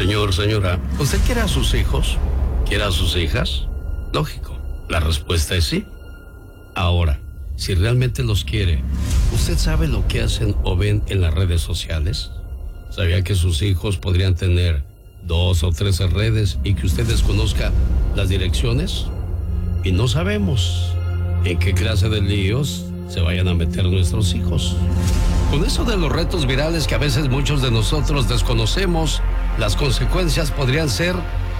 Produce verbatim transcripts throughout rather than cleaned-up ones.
Señor, señora, ¿usted quiere a sus hijos? ¿Quiere a sus hijas? Lógico, la respuesta es sí. Ahora, si realmente los quiere, ¿usted sabe lo que hacen o ven en las redes sociales? ¿Sabía que sus hijos podrían tener dos o tres redes y que usted desconozca las direcciones? Y no sabemos en qué clase de líos se vayan a meter nuestros hijos. Con eso de los retos virales que a veces muchos de nosotros desconocemos, las consecuencias podrían ser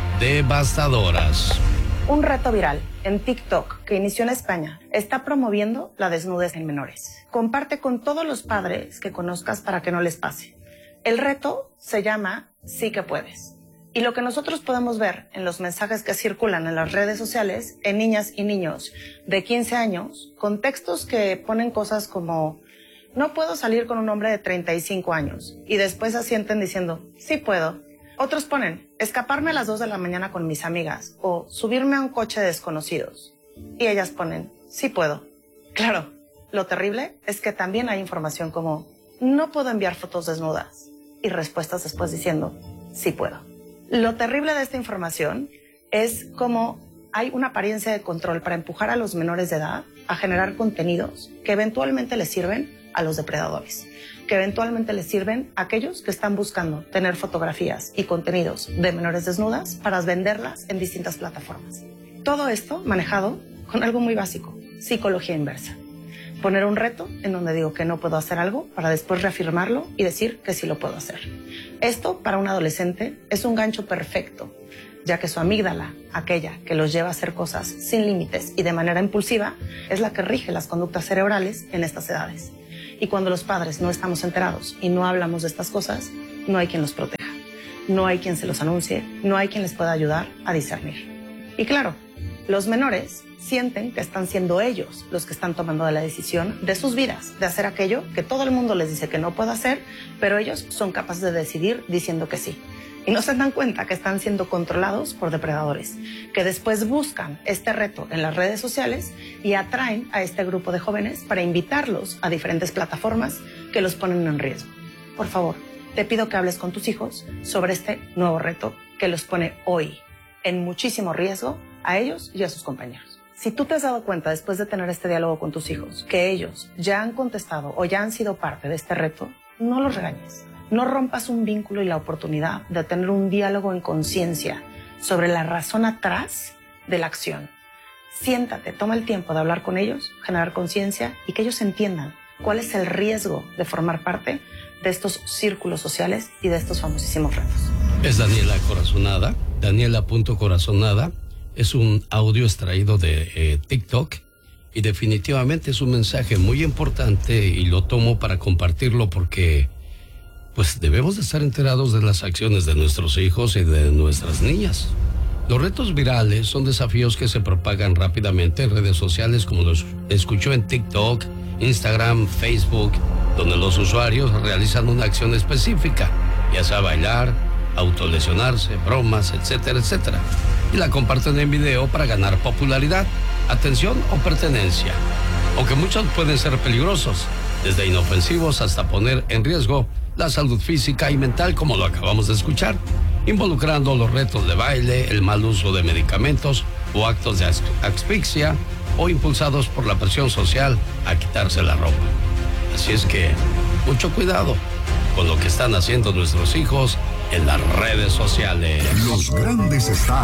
devastadoras. Un reto viral en TikTok que inició en España está promoviendo la desnudez en menores. Comparte con todos los padres que conozcas para que no les pase. El reto se llama Sí que puedes. Y lo que nosotros podemos ver en los mensajes que circulan en las redes sociales, en niñas y niños de quince años, con textos que ponen cosas como no puedo salir con un hombre de treinta y cinco años, y después asienten diciendo sí puedo. Otros ponen escaparme a las dos de la mañana con mis amigas o subirme a un coche de desconocidos, y ellas ponen sí puedo. Claro, lo terrible es que también hay información como no puedo enviar fotos desnudas, y respuestas después diciendo sí puedo. Lo terrible de esta información es cómo hay una apariencia de control para empujar a los menores de edad a generar contenidos que eventualmente les sirven a los depredadores, que eventualmente les sirven a aquellos que están buscando tener fotografías y contenidos de menores desnudas para venderlas en distintas plataformas. Todo esto manejado con algo muy básico, psicología inversa. Poner un reto en donde digo que no puedo hacer algo para después reafirmarlo y decir que sí lo puedo hacer. Esto, para un adolescente, es un gancho perfecto, ya que su amígdala, aquella que los lleva a hacer cosas sin límites y de manera impulsiva, es la que rige las conductas cerebrales en estas edades. Y cuando los padres no estamos enterados y no hablamos de estas cosas, no hay quien los proteja, no hay quien se los anuncie, no hay quien les pueda ayudar a discernir. Y claro, los menores sienten que están siendo ellos los que están tomando la decisión de sus vidas, de hacer aquello que todo el mundo les dice que no puede hacer, pero ellos son capaces de decidir diciendo que sí. Y no se dan cuenta que están siendo controlados por depredadores, que después buscan este reto en las redes sociales y atraen a este grupo de jóvenes para invitarlos a diferentes plataformas que los ponen en riesgo. Por favor, te pido que hables con tus hijos sobre este nuevo reto que los pone hoy en muchísimo riesgo a ellos y a sus compañeros. Si tú te has dado cuenta después de tener este diálogo con tus hijos que ellos ya han contestado o ya han sido parte de este reto, no los regañes. No rompas un vínculo y la oportunidad de tener un diálogo en conciencia sobre la razón atrás de la acción. Siéntate, toma el tiempo de hablar con ellos, generar conciencia y que ellos entiendan cuál es el riesgo de formar parte de estos círculos sociales y de estos famosísimos retos. Es Daniela Corazonada, Daniela.Corazonada. Es un audio extraído de eh, TikTok y definitivamente es un mensaje muy importante y lo tomo para compartirlo porque pues debemos de estar enterados de las acciones de nuestros hijos y de nuestras niñas. Los retos virales son desafíos que se propagan rápidamente en redes sociales como los escuchó en TikTok, Instagram, Facebook, donde los usuarios realizan una acción específica, ya sea bailar, autolesionarse, bromas, etcétera, etcétera. Y la comparten en video para ganar popularidad, atención o pertenencia. Aunque muchos pueden ser peligrosos, desde inofensivos hasta poner en riesgo la salud física y mental, como lo acabamos de escuchar, involucrando los retos de baile, el mal uso de medicamentos o actos de asfixia o impulsados por la presión social a quitarse la ropa. Así es que, mucho cuidado con lo que están haciendo nuestros hijos en las redes sociales. Los grandes están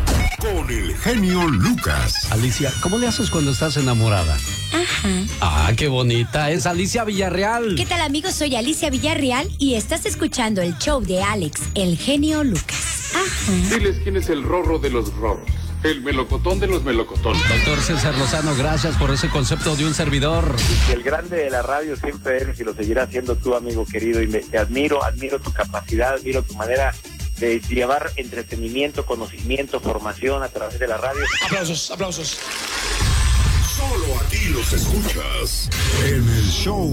con el genio Lucas. Alicia, ¿cómo le haces cuando estás enamorada? Ajá. Ah, qué bonita. Es Alicia Villarreal. ¿Qué tal, amigos? Soy Alicia Villarreal y estás escuchando el show de Alex, el genio Lucas. Ajá. Diles quién es el rorro de los rorros. El melocotón de los melocotones. Doctor César Lozano, gracias por ese concepto de un servidor. El grande de la radio siempre eres y lo seguirás siendo tú, amigo querido, y me, te admiro, admiro tu capacidad, admiro tu manera de llevar entretenimiento, conocimiento, formación a través de la radio. Aplausos, aplausos. Solo aquí los escuchas en el show